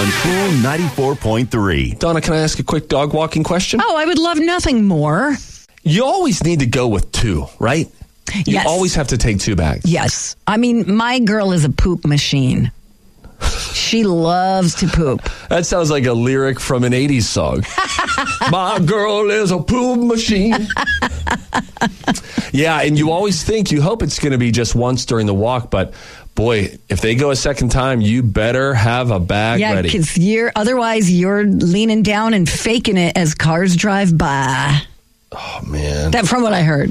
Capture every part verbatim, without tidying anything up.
on Cool ninety-four point three. Donna, can I ask a quick dog walking question? Oh, I would love nothing more. You always need to go with two, right? You Yes. always have to take two bags. Yes. I mean, my girl is a poop machine. She loves to poop. That sounds like a lyric from an eighties song. My girl is a poop machine. Yeah, and you always think, you hope it's going to be just once during the walk, but boy, if they go a second time, you better have a bag Yeah, ready. because you're otherwise you're leaning down and faking it as cars drive by. Oh, man. That from what I heard.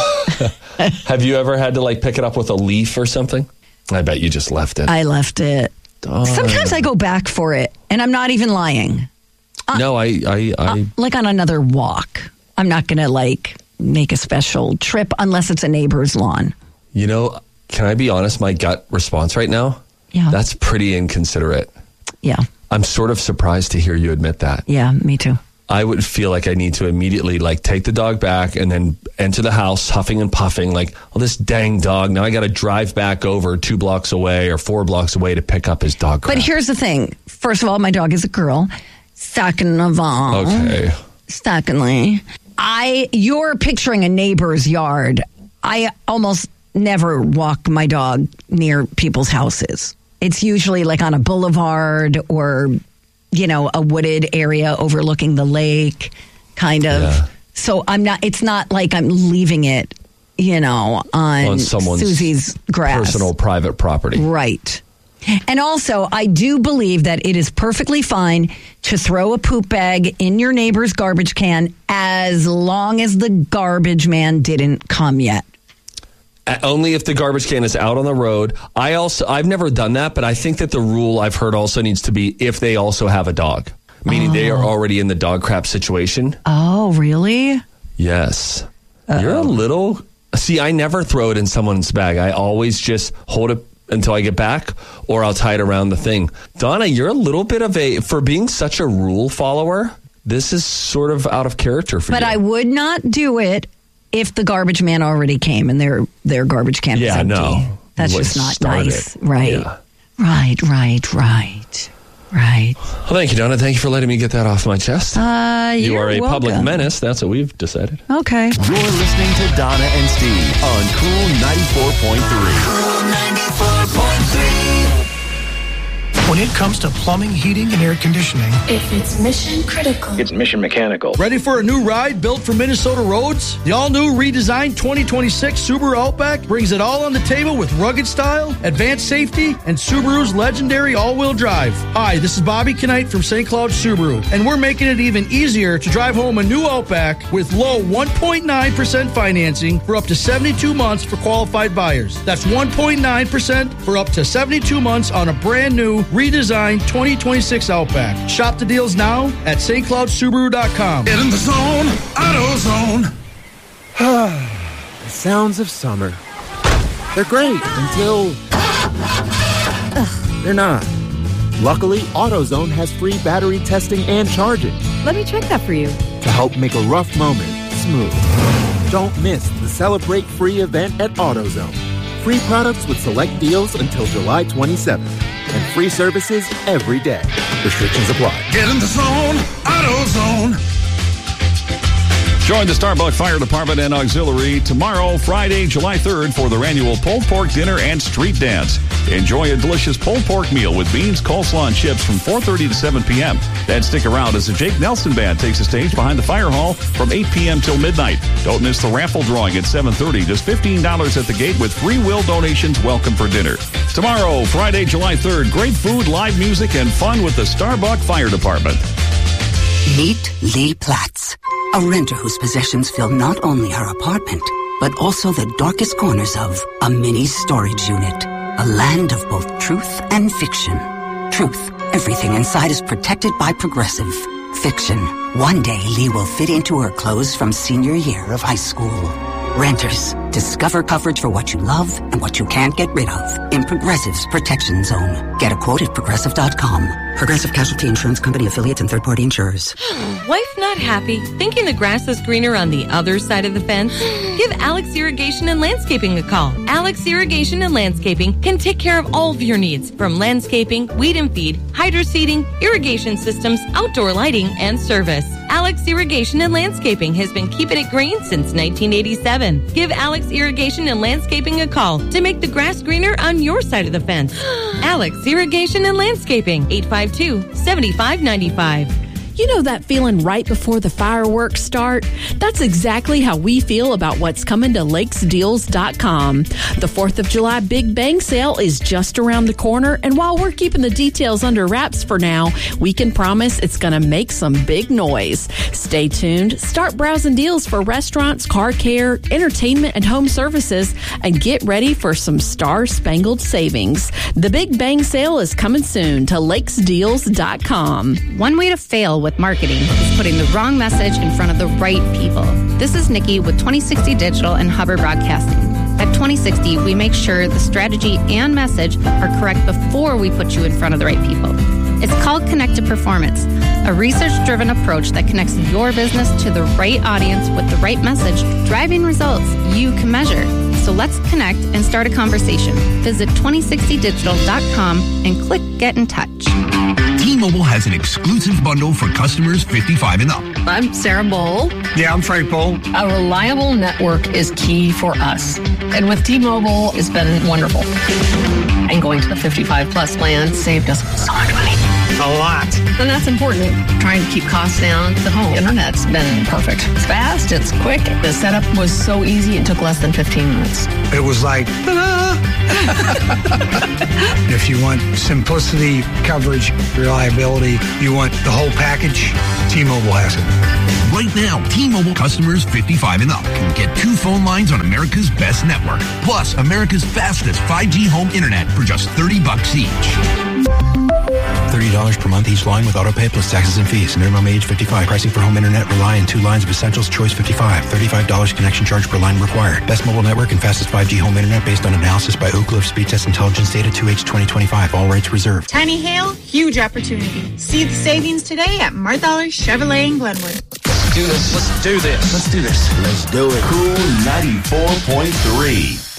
Have you ever had to, like, pick it up with a leaf or something? I bet you just left it. I left it. Oh. Sometimes I go back for it, and I'm not even lying. Uh, no, I... I, I uh, like on another walk. I'm not going to, like, make a special trip unless it's a neighbor's lawn. You know, can I be honest? My gut response right now? Yeah. That's pretty inconsiderate. Yeah. I'm sort of surprised to hear you admit that. Yeah, me too. I would feel like I need to immediately, like, take the dog back and then enter the house huffing and puffing, like, oh, this dang dog. Now I got to drive back over two blocks away or four blocks away to pick up his dog crap. But here's the thing. First of all, my dog is a girl. Second of all, Okay. secondly, I you're picturing a neighbor's yard. I almost never walk my dog near people's houses. It's usually like on a boulevard or, you know, a wooded area overlooking the lake, kind of. Yeah. So I'm not, it's not like I'm leaving it, you know, on, On someone's Susie's grass. Personal private property. Right. And also, I do believe that it is perfectly fine to throw a poop bag in your neighbor's garbage can as long as the garbage man didn't come yet. Uh, Only if the garbage can is out on the road. I also, I've never done that, but I think that the rule I've heard also needs to be if they also have a dog, meaning Oh. they are already in the dog crap situation. Oh, really? Yes. Uh-oh. You're a little, see, I never throw it in someone's bag. I always just hold it until I get back, or I'll tie it around the thing. Donna, you're a little bit of a, for being such a rule follower, this is sort of out of character for But you. I would not do it if the garbage man already came and their their garbage can was Yeah, empty. no. That's You just not started nice. it. Right. Yeah. Right, right, right. Right. Well, thank you, Donna. Thank you for letting me get that off my chest. Uh, you you're are a welcome. public menace. That's what we've decided. Okay. You're listening to Donna and Steve on Cool ninety-four point three. Cool ninety-four point three. When it comes to plumbing, heating, and air conditioning, If it's mission critical, It's mission mechanical. Ready for a new ride built for Minnesota roads? The all-new redesigned twenty twenty-six Subaru Outback brings it all on the table with rugged style, advanced safety, and Subaru's legendary all-wheel drive. Hi, this is Bobby Knight from Saint Cloud Subaru, and we're making it even easier to drive home a new Outback with low one point nine percent financing for up to seventy-two months for qualified buyers. That's one point nine percent for up to seventy-two months on a brand new redesigned twenty twenty-six Outback. Shop the deals now at S T Cloud Subaru dot com. get in the zone, AutoZone. The sounds of summer. They're great until they're not. Luckily, AutoZone has free battery testing and charging Let me check that for you. to help make a rough moment smooth. Don't miss the Celebrate Free event at AutoZone. Free products with select deals until July twenty-seventh. And free services every day. Restrictions apply. Get in the zone, AutoZone. Join the Starbucks Fire Department and Auxiliary tomorrow, Friday, July third, for their annual pulled pork dinner and street dance. Enjoy a delicious pulled pork meal with beans, coleslaw, and chips from four thirty to seven p.m. Then stick around as the Jake Nelson Band takes the stage behind the fire hall from eight p.m. till midnight. Don't miss the raffle drawing at seven thirty. Just fifteen dollars at the gate with free will donations. Welcome for dinner. Tomorrow, Friday, July third, great food, live music, and fun with the Starbucks Fire Department. Meet Lee Platts, a renter whose possessions fill not only her apartment, but also the darkest corners of a mini storage unit. A land of both truth and fiction. Truth, everything inside is protected by Progressive. Fiction, one day Lee will fit into her clothes from senior year of high school. Renters, Discover coverage for what you love and what you can't get rid of in Progressive's Protection Zone. Get a quote at progressive dot com. Progressive Casualty Insurance Company affiliates and third-party insurers. Wife not happy? Thinking the grass is greener on the other side of the fence? Give Alex Irrigation and Landscaping a call. Alex Irrigation and Landscaping can take care of all of your needs, from landscaping, weed and feed, hydro seeding, irrigation systems, outdoor lighting, and service. Alex Irrigation and Landscaping has been keeping it green since nineteen eighty-seven. Give Alex Irrigation and Landscaping a call to make the grass greener on your side of the fence. Alex Irrigation and Landscaping, eight five two, seven five nine five. You know that feeling right before the fireworks start? That's exactly how we feel about what's coming to lakes deals dot com. The fourth of July Big Bang Sale is just around the corner, and while we're keeping the details under wraps for now, we can promise it's going to make some big noise. Stay tuned, start browsing deals for restaurants, car care, entertainment, and home services, and get ready for some star-spangled savings. The Big Bang Sale is coming soon to lakes deals dot com. One way to fail with marketing is putting the wrong message in front of the right people. This is Nikki with twenty sixty Digital and Hubbard Broadcasting. At twenty sixty, we make sure the strategy and message are correct before we put you in front of the right people. It's called Connected Performance, a research-driven approach that connects your business to the right audience with the right message, driving results you can measure. So let's connect and start a conversation. Visit twenty sixty digital dot com and click Get in Touch. T-Mobile has an exclusive bundle for customers fifty-five and up. I'm Sarah Bowl. Yeah, I'm Frank Bowl. A reliable network is key for us. And with T-Mobile, it's been wonderful. And going to the fifty-five plus plan saved us so much money. A lot. And that's important. Trying to keep costs down. The home internet's been perfect. It's fast. It's quick. The setup was so easy. It took less than fifteen minutes. It was like, ta-da! If you want simplicity, coverage, reliability, you want the whole package, T-Mobile has it. Right now, T-Mobile customers fifty-five and up can get two phone lines on America's best network, plus America's fastest five G home internet for just thirty bucks each. thirty dollars per month each line with autopay plus taxes and fees. Minimum age fifty-five. Pricing for home internet rely on two lines of Essentials Choice fifty-five. thirty-five dollars connection charge per line required. Best mobile network and fastest five G home internet based on analysis by Oak Cliff Speed Test Intelligence Data two H twenty twenty-five. All rates reserved. Tiny hail, huge opportunity. See the savings today at Marthaler Chevrolet in Glenwood. Do this. Let's do this. Let's do this. Let's do it. Cool ninety-four point three.